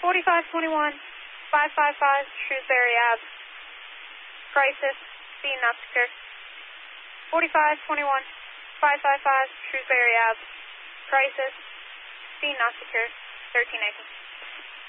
4521, 555 Shrewsbury Ave. Crisis, speed not secure. 4521, 555 Shrewsbury Ave. Crisis, speed not secure. 13 acres.